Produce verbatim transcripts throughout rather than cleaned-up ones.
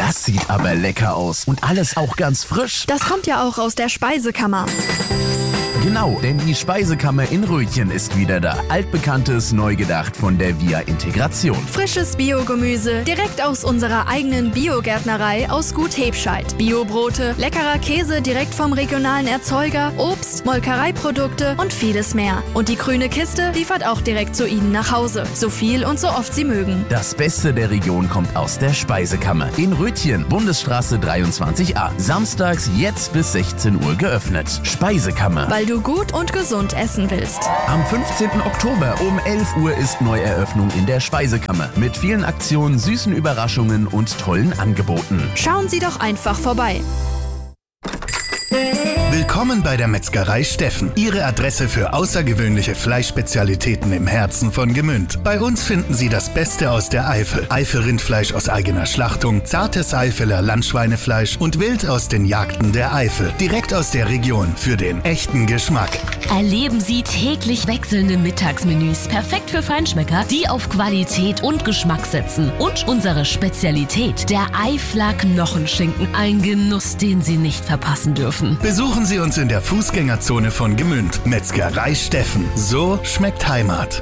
Das sieht aber lecker aus und alles auch ganz frisch. Das kommt ja auch aus der Speisekammer. Genau, denn die Speisekammer in Rötchen ist wieder da. Altbekanntes, neu gedacht von der Via Integration. Frisches Biogemüse, direkt aus unserer eigenen Biogärtnerei aus Gut Hebscheid. Biobrote, leckerer Käse direkt vom regionalen Erzeuger, Obst, Molkereiprodukte und vieles mehr. Und die grüne Kiste liefert auch direkt zu Ihnen nach Hause. So viel und so oft Sie mögen. Das Beste der Region kommt aus der Speisekammer. In Rötchen, Bundesstraße dreiundzwanzig a. Samstags jetzt bis sechzehn Uhr geöffnet. Speisekammer. Weil du gut und gesund essen willst. Am fünfzehnten Oktober um elf Uhr ist Neueröffnung in der Speisekammer. Mit vielen Aktionen, süßen Überraschungen und tollen Angeboten. Schauen Sie doch einfach vorbei. Willkommen bei der Metzgerei Steffen. Ihre Adresse für außergewöhnliche Fleischspezialitäten im Herzen von Gmünd. Bei uns finden Sie das Beste aus der Eifel. Eifel-Rindfleisch aus eigener Schlachtung, zartes Eifeler Landschweinefleisch und Wild aus den Jagden der Eifel. Direkt aus der Region für den echten Geschmack. Erleben Sie täglich wechselnde Mittagsmenüs. Perfekt für Feinschmecker, die auf Qualität und Geschmack setzen. Und unsere Spezialität, der Eifler Knochenschinken. Ein Genuss, den Sie nicht verpassen dürfen. Besuchen Sie uns in der Fußgängerzone von Gmünd. Metzgerei Steffen. So schmeckt Heimat.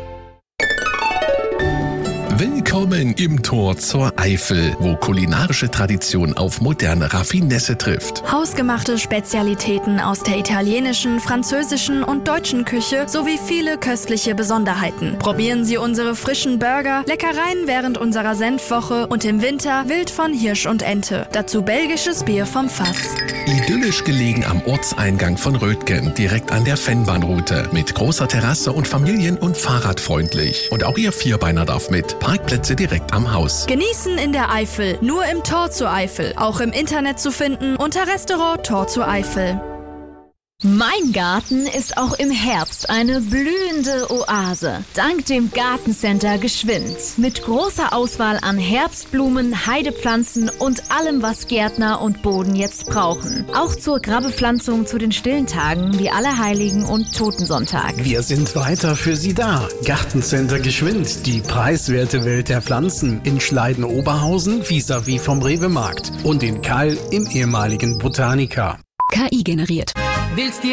Willkommen im Tor zur Eifel, wo kulinarische Tradition auf moderne Raffinesse trifft. Hausgemachte Spezialitäten aus der italienischen, französischen und deutschen Küche sowie viele köstliche Besonderheiten. Probieren Sie unsere frischen Burger, Leckereien während unserer Senfwoche und im Winter Wild von Hirsch und Ente. Dazu belgisches Bier vom Fass. Idyllisch gelegen am Ortseingang von Rötgen, direkt an der Fennbahnroute. Mit großer Terrasse und familien- und fahrradfreundlich. Und auch Ihr Vierbeiner darf mit. Parkplätze direkt am Haus. Genießen in der Eifel, nur im Tor zur Eifel. Auch im Internet zu finden unter Restaurant Tor zur Eifel. Mein Garten ist auch im Herbst eine blühende Oase. Dank dem Gartencenter Geschwind. Mit großer Auswahl an Herbstblumen, Heidepflanzen und allem, was Gärtner und Boden jetzt brauchen. Auch zur Grabbepflanzung zu den stillen Tagen wie Allerheiligen und Totensonntag. Wir sind weiter für Sie da. Gartencenter Geschwind, die preiswerte Welt der Pflanzen. In Schleiden-Oberhausen vis-à-vis vom Rewe-Markt. Und in Keil im ehemaligen Botanica. K I generiert. Willst dir